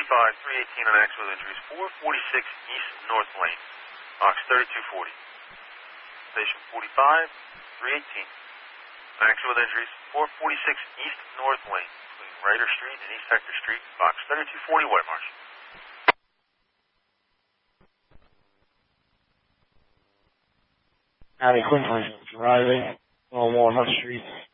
318 on accident with injuries. 446 East North Lane, box 3240. Station 45, 318. Accident with injuries. 446 East North Lane, between Ryder Street and East Hector Street, box 3240 White Marsh. Howdy, Quinlan driving on Walnut Street.